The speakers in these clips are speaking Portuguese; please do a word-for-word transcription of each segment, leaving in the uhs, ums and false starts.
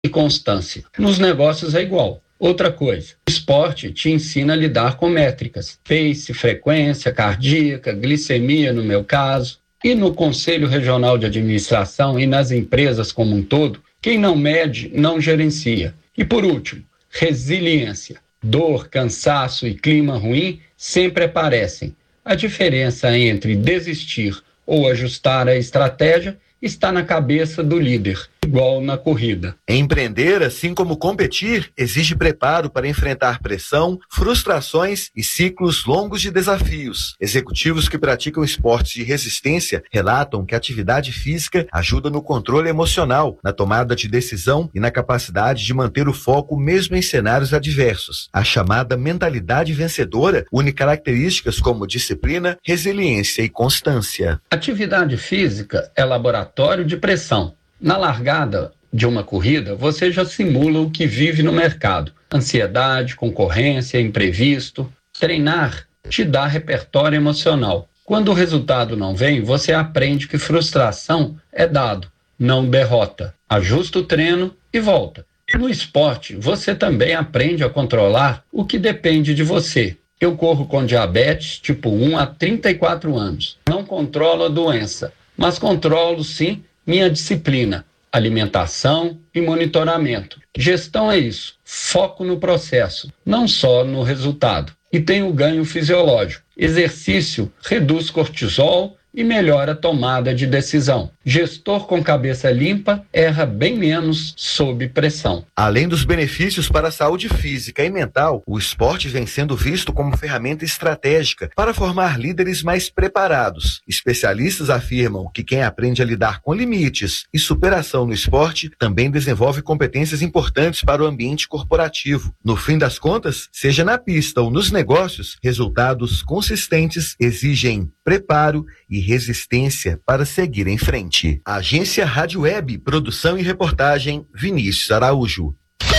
e constância. Nos negócios é igual. Outra coisa, o esporte te ensina a lidar com métricas, pace, frequência cardíaca, glicemia no meu caso. E no Conselho Regional de Administração e nas empresas como um todo, quem não mede não gerencia. E por último, resiliência. Dor, cansaço e clima ruim sempre aparecem. A diferença entre desistir ou ajustar a estratégia está na cabeça do líder, igual na corrida. Empreender, assim como competir, exige preparo para enfrentar pressão, frustrações e ciclos longos de desafios. Executivos que praticam esportes de resistência relatam que a atividade física ajuda no controle emocional, na tomada de decisão e na capacidade de manter o foco mesmo em cenários adversos. A chamada mentalidade vencedora une características como disciplina, resiliência e constância. Atividade física é laboratório de pressão. Na largada de uma corrida, você já simula o que vive no mercado. Ansiedade, concorrência, imprevisto. Treinar te dá repertório emocional. Quando o resultado não vem, você aprende que frustração é dado, não derrota. Ajusta o treino e volta. No esporte, você também aprende a controlar o que depende de você. Eu corro com diabetes tipo um há trinta e quatro anos. Não controlo a doença, mas controlo sim minha disciplina, alimentação e monitoramento. Gestão é isso, foco no processo, não só no resultado. E tem o ganho fisiológico. Exercício reduz cortisol e melhora a tomada de decisão. Gestor com cabeça limpa erra bem menos sob pressão. Além dos benefícios para a saúde física e mental, o esporte vem sendo visto como ferramenta estratégica para formar líderes mais preparados. Especialistas afirmam que quem aprende a lidar com limites e superação no esporte também desenvolve competências importantes para o ambiente corporativo. No fim das contas, seja na pista ou nos negócios, resultados consistentes exigem preparo e resistência para seguir em frente. Agência Rádio Web, produção e reportagem, Vinícius Araújo.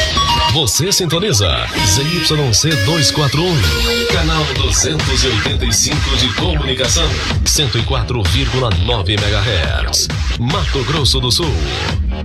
Você sintoniza Z Y C duzentos e quarenta e um, canal duzentos e oitenta e cinco de comunicação, cento e quatro vírgula nove megahertz, Mato Grosso do Sul.